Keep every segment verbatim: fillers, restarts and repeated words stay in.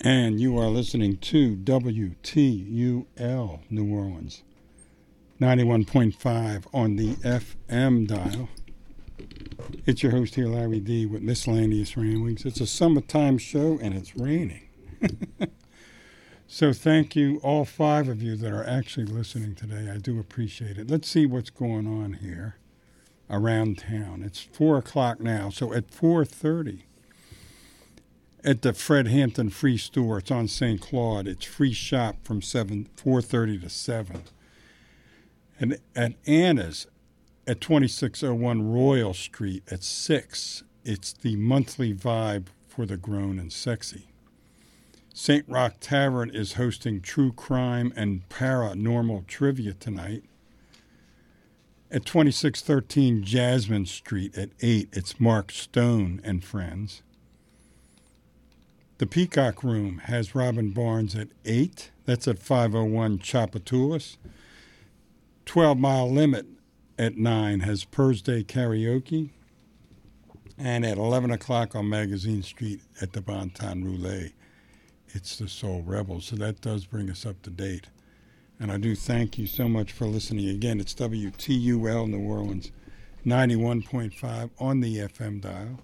And you are listening to W T U L New Orleans, ninety-one point five on the F M dial. It's your host here, Larry D, with Miscellaneous Ramblings. It's a summertime show, and it's raining. So thank you, all five of you that are actually listening today. I do appreciate it. Let's see what's going on here around town. It's four o'clock now, so at four thirty, at the Fred Hampton Free Store, it's on Saint Claude. It's free shop from seven four thirty to seven. And at Anna's, at twenty-six oh one Royal Street at six, it's the monthly vibe for the grown and sexy. Saint Roch Tavern is hosting true crime and paranormal trivia tonight. At twenty-six thirteen Jasmine Street at eight, it's Mark Stone and Friends. The Peacock Room has Robin Barnes at eight. That's at five oh one Chapatoulas. twelve Mile Limit at nine has Purrs Day Karaoke. And at eleven o'clock on Magazine Street at the Bon Ton Roulette, it's the Soul Rebels. So that does bring us up to date. And I do thank you so much for listening. Again, it's W T U L New Orleans, ninety-one point five on the F M dial.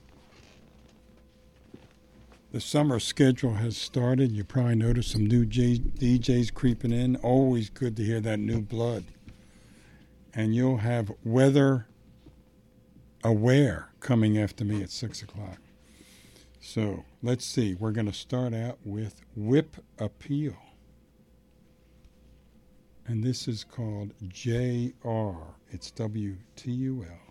The summer schedule has started. You probably noticed some new J- D Js creeping in. Always good to hear that new blood. And you'll have Weather Aware coming after me at six o'clock. So let's see. We're going to start out with Whip Appeal. And this is called J R. It's W T U L.